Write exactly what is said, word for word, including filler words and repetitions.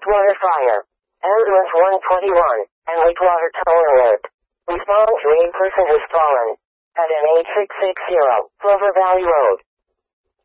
Water fire. Ambulance one twenty-one, and wastewater tower alert. Respond to a person who's fallen. At N H six sixty, Clover Valley Road.